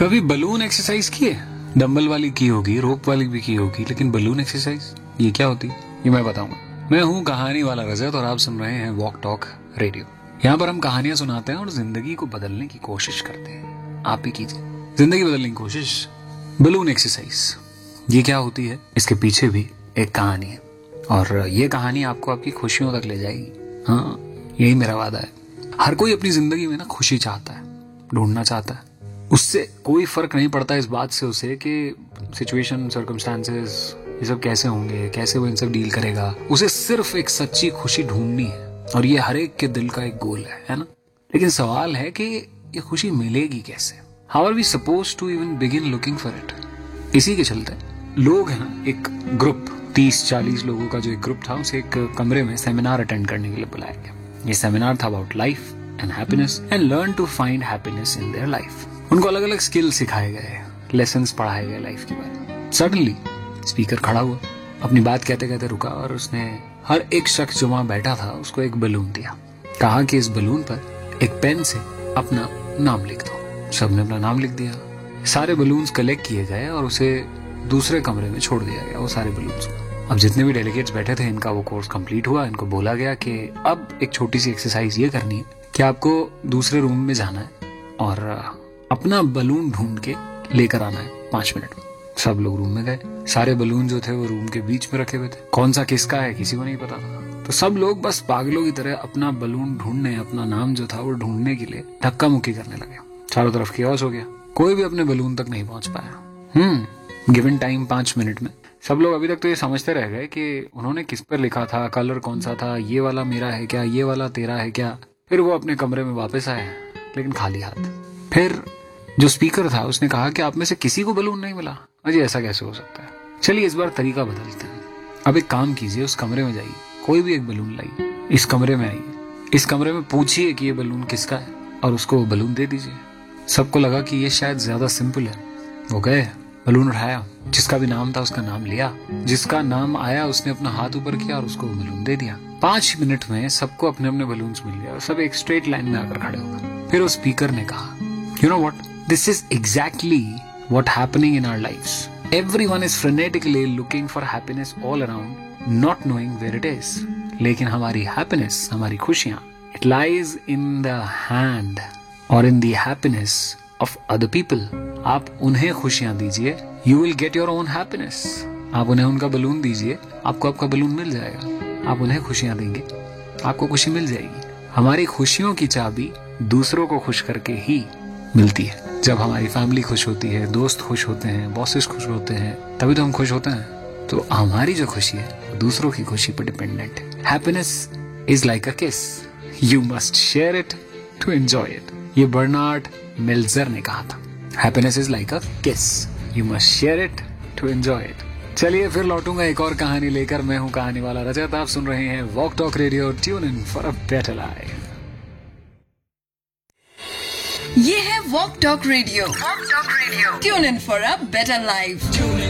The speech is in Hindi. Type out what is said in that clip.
कभी बलून एक्सरसाइज की है? डंबल वाली की होगी, रोप वाली भी की होगी, लेकिन बलून एक्सरसाइज ये क्या होती है ये मैं बताऊंगा। मैं हूँ कहानी वाला रजत और आप सुन रहे हैं वॉक टॉक रेडियो। यहाँ पर हम कहानियां सुनाते हैं और जिंदगी को बदलने की कोशिश करते हैं। आप भी कीजिए जिंदगी बदलने की कोशिश। बलून एक्सरसाइज ये क्या होती है, इसके पीछे भी एक कहानी है और ये कहानी आपको आपकी खुशियों तक ले जाएगी। हाँ, यही मेरा वादा है। हर कोई अपनी जिंदगी में ना खुशी चाहता है, ढूंढना चाहता है। उससे कोई फर्क नहीं पड़ता इस बात से उसे कि सिचुएशन, सर्कमस्टांसेस ये सब कैसे होंगे, कैसे वो इन सब डील करेगा। उसे सिर्फ एक सच्ची खुशी ढूंढनी है और ये हर एक के दिल का एक गोल है ना। लेकिन सवाल है कि ये खुशी मिलेगी कैसे? How are we suppose to even begin looking for it? इसी के चलते लोग हैं ना, एक ग्रुप 30-40 लोगों का जो एक ग्रुप था, उसे एक कमरे में सेमिनार अटेंड करने के लिए बुलाया गया। ये सेमिनार था about life and happiness and learn to find happiness in their life. उनको अलग अलग स्किल सिखाए गए, लेसन्स पढ़ाए गए लाइफ के बारे में। सडनली स्पीकर खड़ा हुआ, अपनी बात कहते कहते रुका और उसने हर एक शख्स जो वहां बैठा था उसको एक बलून दिया। कहा कि इस बलून पर एक पेन से अपना नाम लिख दो। सबने अपना नाम लिख दिया। सारे बलून्स कलेक्ट किए गए और उसे दूसरे कमरे में छोड़ दिया गया, वो सारे बलून्स को। अब जितने भी डेलीगेट्स बैठे थे, इनका वो कोर्स कंप्लीट हुआ। इनको बोला गया कि अब एक छोटी सी एक्सरसाइज ये करनी है कि आपको दूसरे रूम में जाना है और अपना बलून ढूंढ के लेकर आना है 5 मिनट में। सब लोग रूम में गए। सारे बलून जो थे वो रूम के बीच में रखे हुए थे। कौन सा किसका है किसी को नहीं पता था। तो सब लोग बस पागलों की तरह अपना बलून ढूंढने, अपना नाम जो था वो ढूंढने के लिए धक्का मुक्की करने लगे। चारों तरफ केओस हो गया, कोई भी अपने बलून तक नहीं पहुंच पाया। गिवन टाइम 5 मिनट में सब लोग अभी तक तो ये समझते रह गए कि उन्होंने किस पर लिखा था, कलर कौन सा था, ये वाला मेरा है क्या, ये वाला तेरा है क्या। फिर वो अपने कमरे में वापस आए, लेकिन खाली हाथ। फिर जो स्पीकर था उसने कहा कि आप में से किसी को बलून नहीं मिला। अजी ऐसा कैसे हो सकता है? चलिए इस बार तरीका बदलते हैं। अब एक काम कीजिए, उस कमरे में जाइए, कोई भी एक बलून लाइए, इस कमरे में आइए, इस कमरे में पूछिए कि ये बलून किसका है और उसको वो बलून दे दीजिए। सबको लगा कि ये शायद ज्यादा सिंपल है। वो गए, बलून उठाया, जिसका भी नाम था उसका नाम लिया, जिसका नाम आया उसने अपना हाथ ऊपर किया और उसको बलून दे दिया। 5 मिनट में सबको अपने अपने बलून्स मिल गया और सब एक स्ट्रेट लाइन में आकर खड़े हो गए। फिर उस स्पीकर ने कहा, you know what, this is exactly what happening in our lives. Everyone is फ्रेनेटिकली looking for happiness all around, not knowing where it is. लेकिन हमारी हैप्पीनेस, हमारी खुशियां, it lies in the hand और in the happiness of other people. आप उन्हें खुशियां दीजिए, you will get your own happiness. आप उन्हें उनका बलून दीजिए, आपको आपका बलून मिल जाएगा। आप उन्हें खुशियां देंगे, आपको खुशी मिल जाएगी। हमारी खुशियों की चाबी दूसरों को खुश करके ही मिलती है। जब हमारी फैमिली खुश होती है, दोस्त खुश होते हैं, बॉसेस खुश होते हैं, तभी तो हम खुश होते हैं। तो हमारी जो खुशी है दूसरों की खुशी पर डिपेंडेंट है। हैप्पीनेस इज लाइक अ किस, you must share it to enjoy it. ये बर्नार्ड मेल्जर ने कहा था। हैप्पीनेस इज लाइक अ किस, you must share it to enjoy it. चलिए फिर लौटूंगा एक और कहानी लेकर। मैं हूँ कहानी वाला रजत, आप सुन रहे हैं walk talk radio. Tune in for a better life. ये है walk talk radio. Tune in for a better life.